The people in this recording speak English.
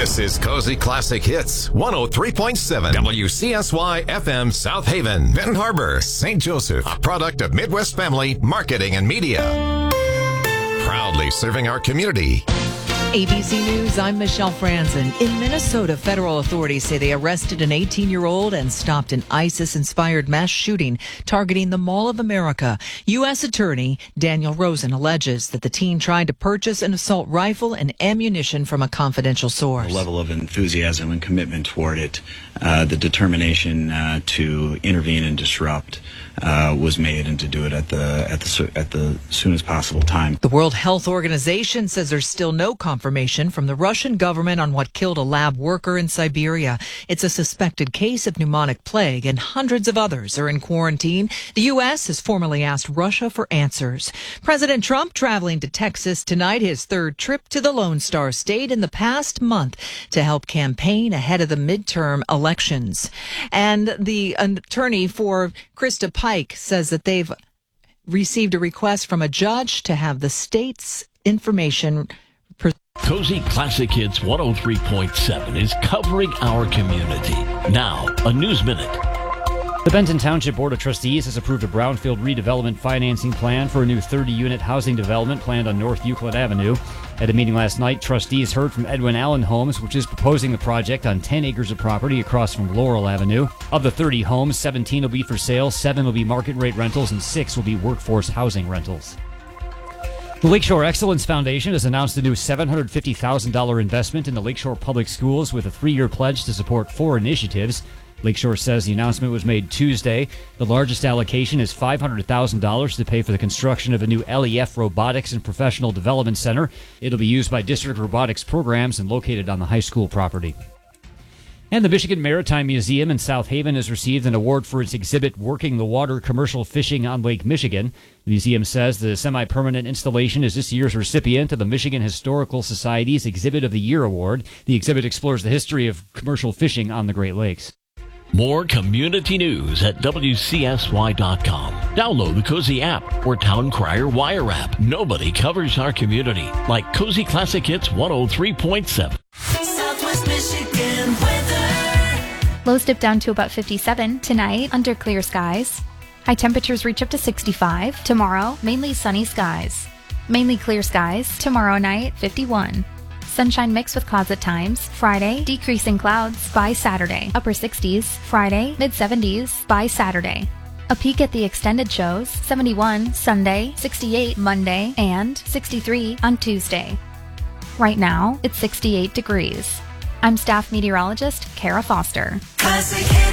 This is Cozy Classic Hits 103.7 WCSY FM South Haven, Benton Harbor, St. Joseph, a product of Midwest Family Marketing and Media. Proudly serving our community. ABC News, I'm Michelle Franzen. In Minnesota, federal authorities say they arrested an 18-year-old and stopped an ISIS-inspired mass shooting targeting the Mall of America. U.S. Attorney Daniel Rosen alleges that the teen tried to purchase an assault rifle and ammunition from a confidential source. The level of enthusiasm and commitment toward it, the determination to intervene and disrupt was made, and to do it at the soonest possible time. The World Health Organization says there's still no confirmation from the Russian government on what killed a lab worker in Siberia. It's a suspected case of pneumonic plague, and hundreds of others are in quarantine. The U.S. has formally asked Russia for answers. President Trump traveling to Texas tonight, his third trip to the Lone Star State in the past month to help campaign ahead of the midterm elections. And the attorney for Krista Pike says that they've received a request from a judge to have the state's information. Cozy Classic Hits 103.7 is covering our community. Now, a News Minute. The Benton Township Board of Trustees has approved a brownfield redevelopment financing plan for a new 30-unit housing development planned on North Euclid Avenue. At a meeting last night, trustees heard from Edwin Allen Homes, which is proposing the project on 10 acres of property across from Laurel Avenue. Of the 30 homes, 17 will be for sale, 7 will be market rate rentals, and 6 will be workforce housing rentals. The Lakeshore Excellence Foundation has announced a new $750,000 investment in the Lakeshore Public Schools with a 3-year pledge to support 4 initiatives. Lakeshore says the announcement was made Tuesday. The largest allocation is $500,000 to pay for the construction of a new LEF Robotics and Professional Development Center. It'll be used by district robotics programs and located on the high school property. And the Michigan Maritime Museum in South Haven has received an award for its exhibit, Working the Water Commercial Fishing on Lake Michigan. The museum says the semi-permanent installation is this year's recipient of the Michigan Historical Society's Exhibit of the Year Award. The exhibit explores the history of commercial fishing on the Great Lakes. More community news at WCSY.com. Download the Cozy app or Town Crier Wire app. Nobody covers our community like Cozy Classic Hits 103.7. Southwest Michigan weather. Lows dip down to about 57 tonight under clear skies. High temperatures reach up to 65. Tomorrow, mainly sunny skies. Mainly clear skies. Tomorrow night, 51. Sunshine mix with clouds at times. Friday, decreasing clouds by Saturday. Upper 60s. Friday, mid 70s by Saturday. A peek at the extended shows. 71 Sunday, 68 Monday, and 63 on Tuesday. Right now, it's 68 degrees. I'm staff meteorologist Kara Foster. Classic